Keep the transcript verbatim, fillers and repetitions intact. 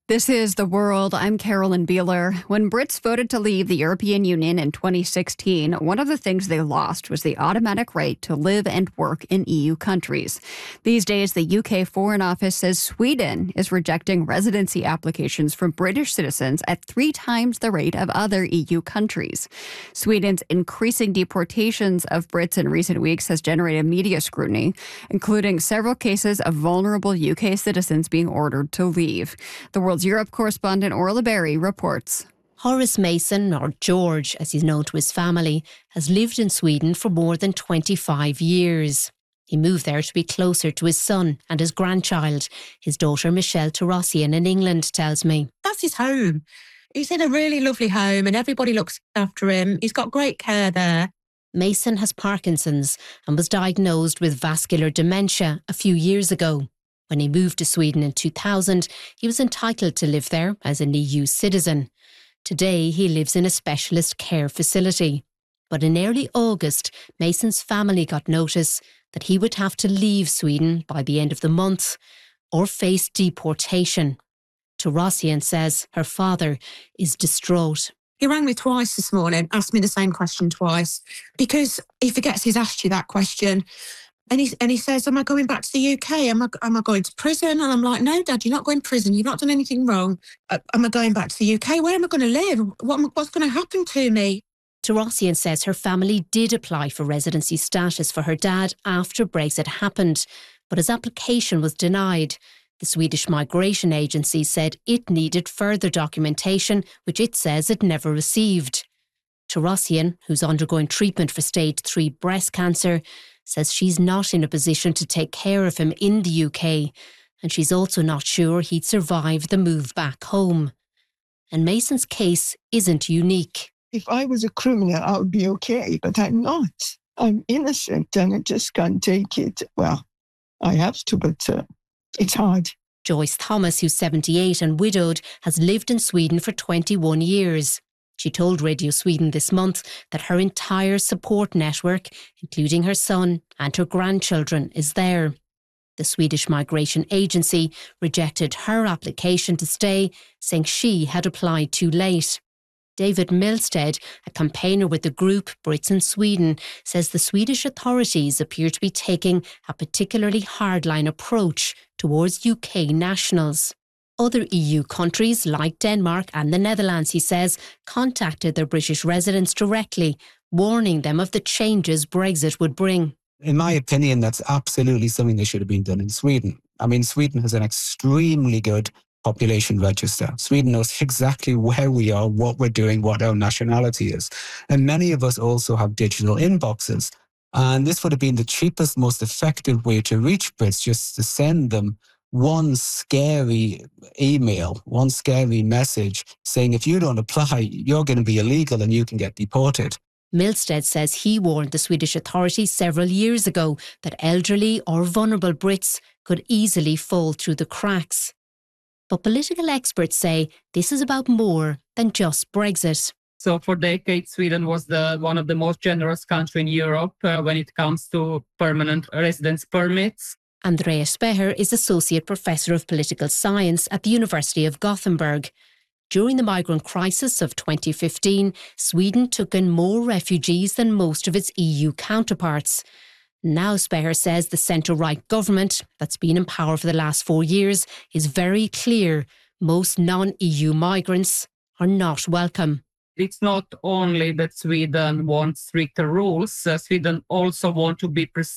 This is The World. I'm Carolyn Beeler. When Brits voted to leave the European Union in twenty sixteen, one of the things they lost was the automatic right to live and work in E U countries. These days, the U K Foreign Office says Sweden is rejecting residency applications from British citizens at three times the rate of other E U countries. Sweden's increasing deportations of Brits in recent weeks has generated media scrutiny, including several cases of vulnerable U K citizens being ordered to leave. The World's Europe correspondent Orla Berry reports. Horace Mason, or George as he's known to his family, has lived in Sweden for more than twenty-five years. He moved there to be closer to his son and his grandchild. His daughter Michelle Tarossian in England tells me. That's his home. He's in a really lovely home and everybody looks after him. He's got great care there. Mason has Parkinson's and was diagnosed with vascular dementia a few years ago. When he moved to Sweden in two thousand, he was entitled to live there as an E U citizen. Today, he lives in a specialist care facility. But in early August, Mason's family got notice that he would have to leave Sweden by the end of the month or face deportation. Tarossian says her father is distraught. He rang me twice this morning, asked me the same question twice, because he forgets he's asked you that question. And he, and he says, am I going back to the U K? Am I, am I going to prison? And I'm like, no, Dad, you're not going to prison. You've not done anything wrong. Uh, am I going back to the U K? Where am I going to live? What, am- what's going to happen to me? Tarossian says her family did apply for residency status for her dad after Brexit happened, but his application was denied. The Swedish Migration Agency said it needed further documentation, which it says it never received. Tarossian, who's undergoing treatment for stage three breast cancer, says she's not in a position to take care of him in the U K, and she's also not sure he'd survive the move back home. And Mason's case isn't unique. If I was a criminal, I would be okay, but I'm not. I'm innocent and I just can't take it. Well, I have to, but uh, it's hard. Joyce Thomas, who's seventy-eight and widowed, has lived in Sweden for twenty-one years. She told Radio Sweden this month that her entire support network, including her son and her grandchildren, is there. The Swedish Migration Agency rejected her application to stay, saying she had applied too late. David Milstead, a campaigner with the group Brits in Sweden, says the Swedish authorities appear to be taking a particularly hardline approach towards U K nationals. Other E U countries, like Denmark and the Netherlands, he says, contacted their British residents directly, warning them of the changes Brexit would bring. In my opinion, that's absolutely something that should have been done in Sweden. I mean, Sweden has an extremely good population register. Sweden knows exactly where we are, what we're doing, what our nationality is. And many of us also have digital inboxes. And this would have been the cheapest, most effective way to reach Brits, just to send them one scary email, one scary message saying if you don't apply, you're going to be illegal and you can get deported. Milstead says he warned the Swedish authorities several years ago that elderly or vulnerable Brits could easily fall through the cracks. But political experts say this is about more than just Brexit. So for decades, Sweden was the one of the most generous countries in Europe uh, when it comes to permanent residence permits. Andreas Speher is Associate Professor of Political Science at the University of Gothenburg. During the migrant crisis of twenty fifteen, Sweden took in more refugees than most of its E U counterparts. Now Speher says the centre-right government that's been in power for the last four years is very clear most non-E U migrants are not welcome. It's not only that Sweden wants stricter rules, uh, Sweden also wants to be perceived